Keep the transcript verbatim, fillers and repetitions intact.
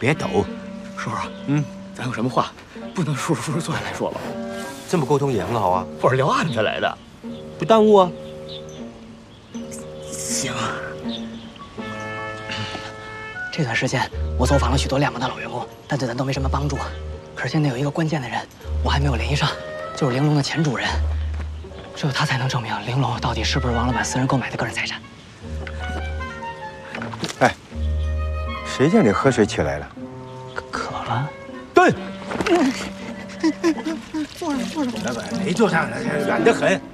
别抖。 叔叔， 嗯， 咱有什么话不能叔叔叔叔坐下来说吗？ 这么沟通也很好啊。 我是聊案子来的， 不耽误啊。 行。 这段时间我走访了许多亮哥的老员工，但对咱都没什么帮助。可是现在有一个关键的人，我还没有联系上，就是玲珑的前主人。只有他才能证明玲珑到底是不是王老板私人购买的个人财产。 哎，谁叫你喝水起来了？ 渴渴了。 蹲。 坐着坐着。 老板没坐上，远得很。